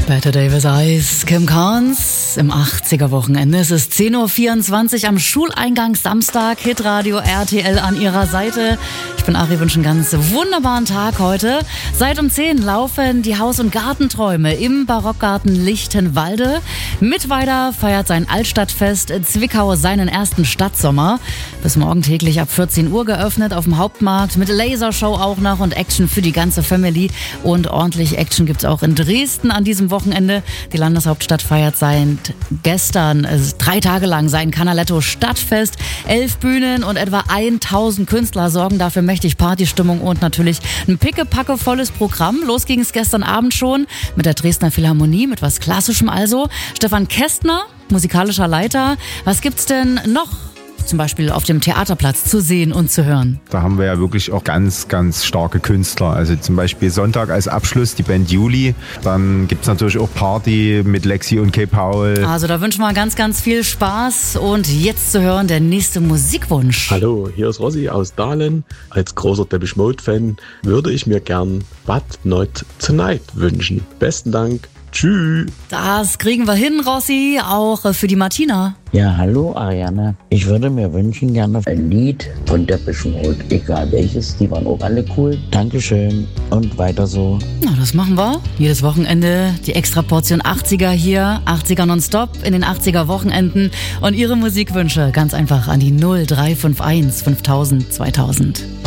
Better Davis Eyes, Kim Carnes im 80er-Wochenende. Es ist 10.24 Uhr am Schuleingang Samstag. Hitradio RTL an ihrer Seite. Ich bin Ari, wünsche einen ganz wunderbaren Tag heute. Seit um 10 laufen die Haus- und Gartenträume im Barockgarten Lichtenwalde. Mittweida feiert sein Altstadtfest Zwickau seinen ersten Stadtsommer. Bis morgen täglich ab 14 Uhr geöffnet auf dem Hauptmarkt mit Lasershow auch noch und Action für die ganze Family. Und ordentlich Action gibt's auch in Dresden an diesem Wochenende. Die Landeshauptstadt feiert seit gestern 3 Tage lang sein Canaletto Stadtfest. 11 Bühnen und etwa 1000 Künstler sorgen dafür mächtig Partystimmung und natürlich ein pickepackevolles Programm. Los ging es gestern Abend schon mit der Dresdner Philharmonie, mit was Klassischem also. Stefan Kästner, musikalischer Leiter. Was gibt's denn noch zum Beispiel auf dem Theaterplatz zu sehen und zu hören? Da haben wir ja wirklich auch ganz, ganz starke Künstler. Also zum Beispiel Sonntag als Abschluss die Band Juli. Dann gibt es natürlich auch Party mit Lexi und Kay Paul. Also da wünschen wir ganz, ganz viel Spaß. Und jetzt zu hören der nächste Musikwunsch. Hallo, hier ist Rossi aus Dahlen. Als großer Depeche Mode-Fan würde ich mir gern But Not Tonight wünschen. Besten Dank. Tschüss. Das kriegen wir hin, Rossi, auch für die Martina. Ja, hallo Ariane. Ich würde mir wünschen gerne ein Lied von Depeche Mode, egal welches, die waren auch alle cool. Dankeschön und weiter so. Na, das machen wir. Jedes Wochenende die extra Portion 80er hier, 80er nonstop in den 80er Wochenenden und Ihre Musikwünsche ganz einfach an die 0351 5000 2000.